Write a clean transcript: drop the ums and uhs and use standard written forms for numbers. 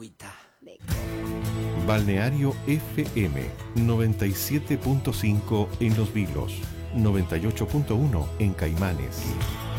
agüita. Balneario FM 97.5 en Los Vilos, 98.1 en Caimanes.